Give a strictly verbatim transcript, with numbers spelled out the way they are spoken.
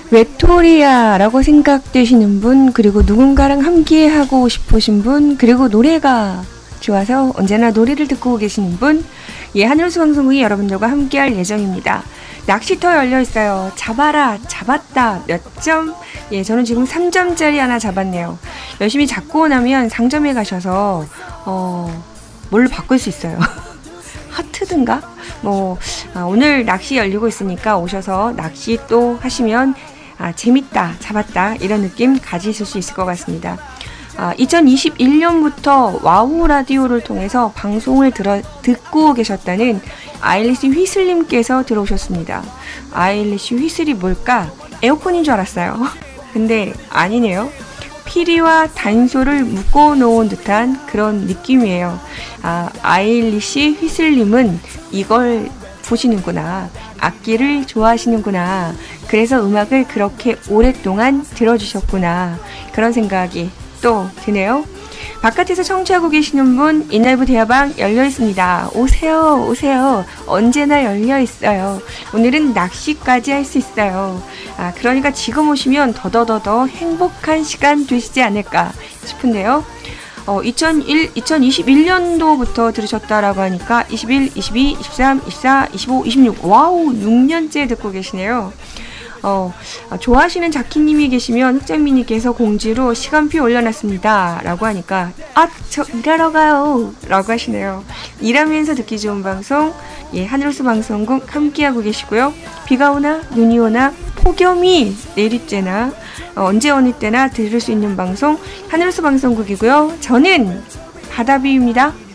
외톨이야라고 생각되시는 분, 그리고 누군가랑 함께 하고 싶으신 분, 그리고 노래가 좋아서 언제나 노래를 듣고 계시는 분, 예, 하늘수 방송국이 여러분들과 함께할 예정입니다. 낚시터 열려있어요. 잡아라, 잡았다, 몇 점? 예, 저는 지금 삼 점짜리 하나 잡았네요. 열심히 잡고 나면 상점에 가셔서 어, 뭘로 바꿀 수 있어요. 하트든가? 뭐 아, 오늘 낚시 열리고 있으니까 오셔서 낚시 또 하시면 아, 재밌다, 잡았다 이런 느낌 가지실 수 있을 것 같습니다. 아, 이천이십일 년부터 와우 라디오를 통해서 방송을 들어, 듣고 계셨다는 아일리시 휘슬님께서 들어오셨습니다. 아일리시 휘슬이 뭘까? 에어컨인 줄 알았어요. 근데 아니네요. 피리와 단소를 묶어놓은 듯한 그런 느낌이에요. 아, 아일리시 휘슬님은 이걸 보시는구나. 악기를 좋아하시는구나. 그래서 음악을 그렇게 오랫동안 들어주셨구나. 그런 생각이 또 드네요. 바깥에서 청취하고 계시는 분, 인라이브 대화방 열려 있습니다. 오세요, 오세요. 언제나 열려 있어요. 오늘은 낚시까지 할 수 있어요. 아, 그러니까 지금 오시면 더더더더 행복한 시간 되시지 않을까 싶은데요. 어, 이천일, 이천이십일 년도부터 들으셨다라고 하니까 이십일, 이십이, 이십삼, 이십사, 이십오, 이십육, 와우, 육 년째 듣고 계시네요. 어, 좋아하시는 자키님이 계시면 흑장미님께서 공지로 시간표 올려놨습니다 라고 하니까 아, 저 일하러 가요 라고 하시네요. 일하면서 듣기 좋은 방송, 예, 하늘수 방송국 함께하고 계시고요. 비가 오나 눈이 오나 폭염이 내릴 때나 어, 언제 어느 때나 들을 수 있는 방송 하늘수 방송국이고요. 저는 바다비입니다.